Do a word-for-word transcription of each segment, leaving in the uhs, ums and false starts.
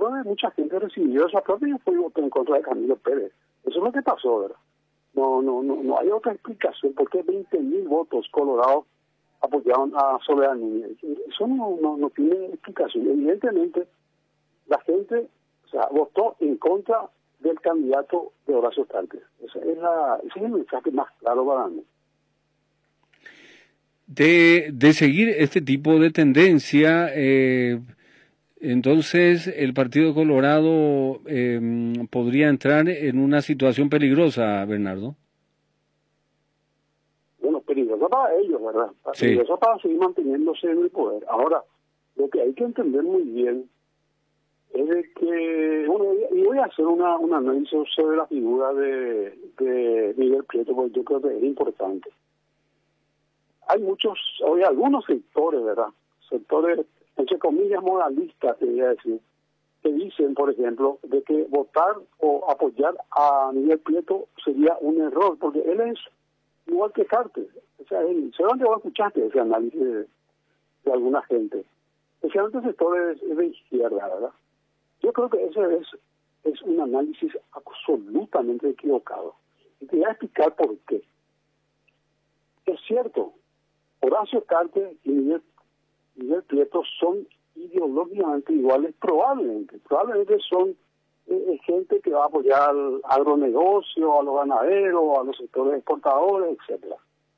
creo que mucha gente recibió esa plata y fue y votó en contra de Camilo Pérez. Eso es lo que pasó, ¿verdad? No, no, no, no hay otra explicación por qué veinte mil votos colorados apoyaron a Soledad Núñez. Eso no, no, no tiene explicación. Evidentemente, la gente, o sea, votó en contra del candidato de Horacio Cartes. Ese es, la, ese es el mensaje más claro para mí. De, de seguir este tipo de tendencia, eh, entonces el Partido Colorado eh, podría entrar en una situación peligrosa, Bernardo. Bueno, peligrosa para ellos, ¿verdad? Sí. Peligrosa para seguir manteniéndose en el poder. Ahora, lo que hay que entender muy bien es de que, bueno, y voy a hacer una, un análisis sobre la figura de, de Miguel Prieto, porque yo creo que es importante. Hay muchos, hay algunos sectores, ¿verdad? Sectores, entre comillas, moralistas, te voy a decir, que dicen, por ejemplo, de que votar o apoyar a Miguel Prieto sería un error, porque él es igual que Cartes. O sea, él, seguramente vos escuchaste ese análisis de, de alguna gente, especialmente sectores de izquierda, ¿verdad? Yo creo que ese es, es un análisis absolutamente equivocado. Y te voy a explicar por qué. Es cierto, Horacio Cartes y Miguel, Miguel Prieto son ideológicamente iguales, probablemente. Probablemente son eh, gente que va a apoyar al agronegocio, a los ganaderos, a los sectores exportadores, etcétera.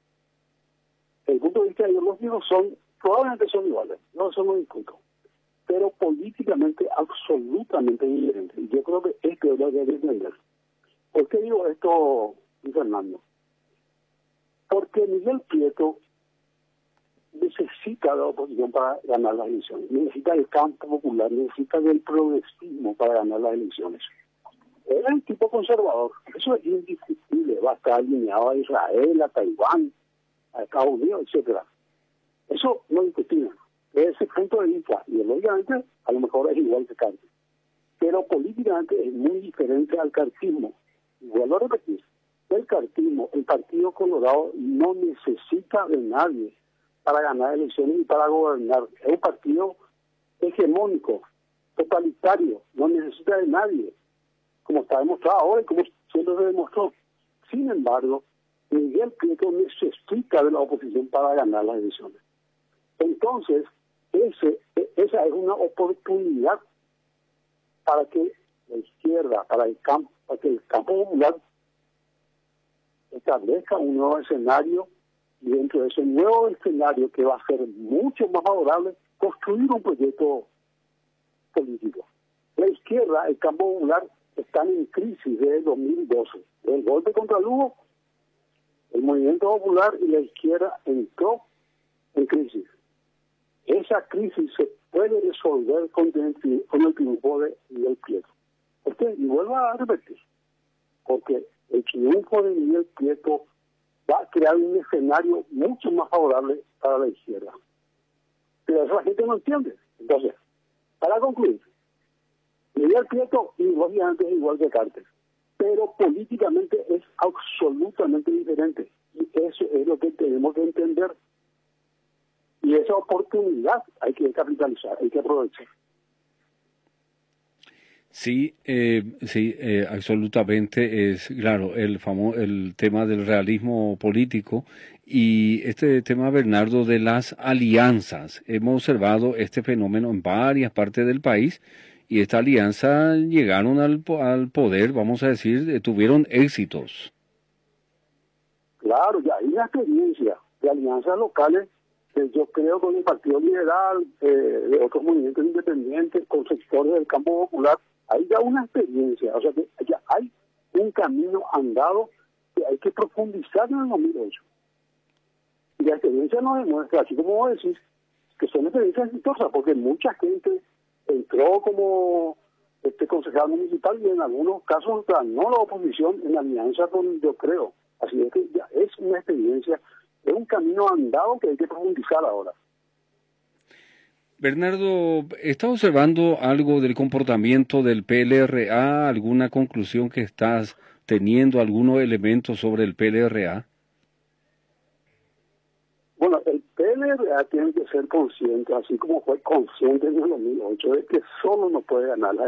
Desde el punto de vista ideológico son, probablemente son iguales, no eso no discuto, pero políticamente absolutamente diferentes. Y yo creo que esto es lo que hay que entender. ¿Por qué digo esto, Fernando? Porque Miguel Prieto necesita la oposición para ganar las elecciones, necesita el campo popular, necesita del progresismo para ganar las elecciones. Él es un tipo conservador, eso es indiscutible, va a estar alineado a Israel, a Taiwán, a Estados Unidos, etcétera. Eso no discutimos. Desde ese punto de vista, y lógicamente a lo mejor es igual que Cartes, pero políticamente es muy diferente al cartismo. Y vuelvo a repetir, el cartismo, el Partido Colorado no necesita de nadie para ganar elecciones y para gobernar. Es un partido hegemónico, totalitario, no necesita de nadie, como está demostrado ahora y como siempre se demostró. Sin embargo, Miguel Prieto necesita de la oposición para ganar las elecciones. Entonces, ese, esa es una oportunidad para que la izquierda, para el campo, para que el campo popular establezca un nuevo escenario, y dentro de ese nuevo escenario que va a ser mucho más favorable, construir un proyecto político. La izquierda, el campo popular, están en crisis desde el dos mil doce. El golpe contra Lugo, el movimiento popular y la izquierda entró en crisis. Esa crisis se puede resolver con el, con el triunfo de Miguel Prieto. ¿Por qué? Y vuelvo a repetir, porque el triunfo de Miguel Prieto va a crear un escenario mucho más favorable para la izquierda. Pero eso la gente no entiende. Entonces, para concluir, Miguel Prieto obviamente es igual que Cartes, pero políticamente es absolutamente diferente. Y eso es lo que tenemos que entender. Y esa oportunidad hay que capitalizar, hay que aprovechar. Sí, eh, sí, eh, absolutamente es claro el famo el tema del realismo político y este tema, Bernardo, de las alianzas. Hemos observado este fenómeno en varias partes del país y esta alianza llegaron al, al poder, vamos a decir, eh, tuvieron éxitos. Claro, ya hay una experiencia de alianzas locales que yo creo con el Partido Liberal, eh, de otros movimientos independientes, con sectores del campo popular. Hay ya una experiencia, o sea que ya hay un camino andado que hay que profundizar en el dos mil ocho. Y la experiencia nos demuestra, así como vos decís, que son experiencias exitosas, porque mucha gente entró como este concejal municipal y en algunos casos ganó la oposición en alianza con Yo Creo. Así es que ya es una experiencia, es un camino andado que hay que profundizar ahora. Bernardo, ¿está observando algo del comportamiento del P L R A? ¿Alguna conclusión que estás teniendo, algunos elementos sobre el P L R A? Bueno, el P L R A tiene que ser consciente, así como fue consciente en el dos mil ocho, de que solo no puede ganar la